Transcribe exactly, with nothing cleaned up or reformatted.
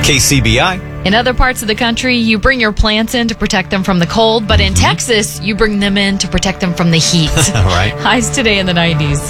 K C B I. In other parts of the country, you bring your plants in to protect them from the cold, but in Texas, you bring them in to protect them from the heat. All right. Highs today in the nineties.